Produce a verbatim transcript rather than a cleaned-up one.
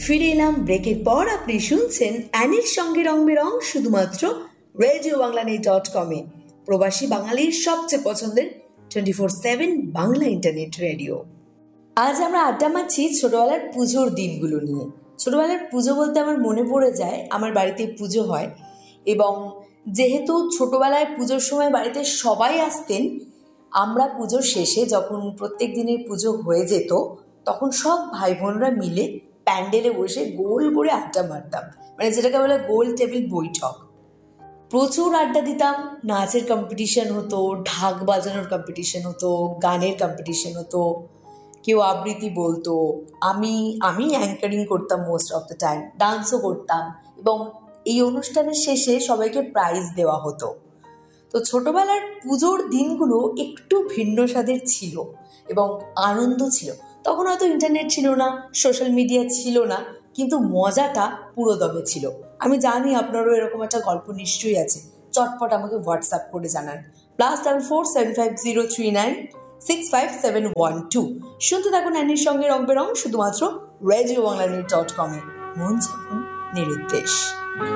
ফিরে এলাম ব্রেকের পর। আপনি শুনছেন অ্যানির সঙ্গে রং বেরং শুধুমাত্র রেডিও বাংলা নেই ডট কমে, প্রবাসী বাঙালির সবচেয়ে পছন্দের twenty four seven Bangla internet radio. আজ আমরা আড্ডা মারছি ছোটবেলার পুজোর দিনগুলো নিয়ে। ছোটবেলার পুজো বলতে আমার মনে পড়ে যায় আমার বাড়িতে পুজো হয়, এবং যেহেতু ছোটবেলায় পুজোর সময় বাড়িতে সবাই আসতেন, আমরা পুজোর শেষে যখন প্রত্যেক দিনের পুজো হয়ে যেত তখন সব ভাই বোনরা মিলে প্যান্ডেলে বসে গোল করে আড্ডা মারতাম, মানে যেটাকে বলে গোল টেবিল বৈঠক। প্রচুর আড্ডা দিতাম, নাচের কম্পিটিশন হতো, ঢাক বাজানোর কম্পিটিশন হতো, গানের কম্পিটিশন হতো, কেউ আবৃত্তি বলতো, আমি আমি অ্যাঙ্কারিং করতাম মোস্ট অফ দ্য টাইম, ডান্সও করতাম, এবং এই অনুষ্ঠানের শেষে সবাইকে প্রাইজ দেওয়া হতো। তো ছোটবেলার পুজোর দিনগুলো একটু ভিন্ন স্বাদের ছিল এবং আনন্দ ছিল। তখন হয়তো ইন্টারনেট ছিল না, সোশ্যাল মিডিয়া ছিল না, কিন্তু মজাটা পুরো দমে ছিল। আমি জানি আপনারও এরকম একটা গল্প নিশ্চয়ই আছে। চটপট আমাকে হোয়াটসঅ্যাপ করে জানান, plus double four seven five zero three nine six five seven one two. শুনতে থাকুন অ্যানির সঙ্গে রং বেরং শুধুমাত্র রেডিও বাংলা ডট কমে, মন যখন নিরুদ্দেশ।